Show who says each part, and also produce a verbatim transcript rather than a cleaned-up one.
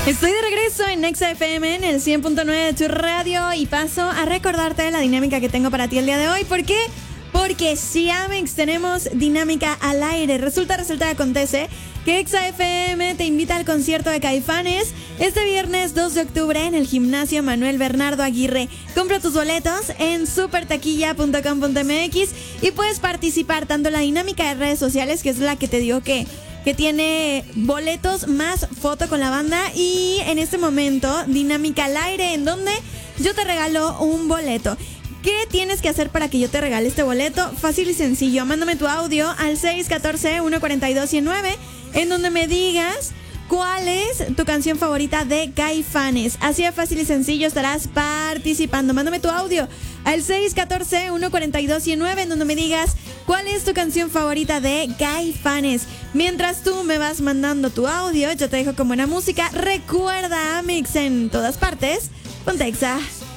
Speaker 1: Estoy de regreso en Nexa F M en el cien punto nueve de tu radio y paso a recordarte la dinámica que tengo para ti el día de hoy. ¿Por qué? Porque si Amex tenemos dinámica al aire. Resulta, resulta, acontece que Exa F M te invita al concierto de Caifanes este viernes dos de octubre en el Gimnasio Manuel Bernardo Aguirre. Compra tus boletos en super taquilla punto com punto m x y puedes participar tanto en la dinámica de redes sociales, que es la que te digo que, que tiene boletos más foto con la banda, y en este momento dinámica al aire en donde yo te regalo un boleto. ¿Qué tienes que hacer para que yo te regale este boleto? Fácil y sencillo. Mándame tu audio al seis uno cuatro, uno cuatro dos, uno nueve en donde me digas cuál es tu canción favorita de Caifanes. Así de fácil y sencillo estarás participando. Mándame tu audio al seis uno cuatro, uno cuatro dos, uno nueve en donde me digas cuál es tu canción favorita de Caifanes. Mientras tú me vas mandando tu audio, yo te dejo con buena música. Recuerda, Amex en todas partes. Ponte Exa.